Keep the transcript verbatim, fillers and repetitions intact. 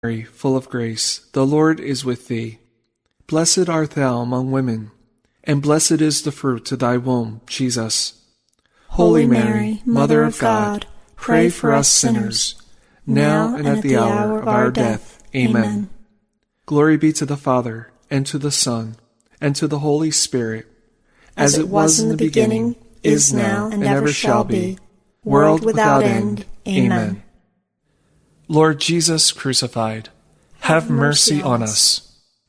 Mary, full of grace, the Lord is with thee. Blessed art thou among women, and blessed is the fruit of thy womb, Jesus. Holy Mary, Mother of God, pray for us sinners, now and at the hour of our death. Amen. Glory be to the Father, and to the Son, and to the Holy Spirit, as it was in the beginning, is now, and ever shall be, world without end. Amen. Lord Jesus crucified, have mercy on us.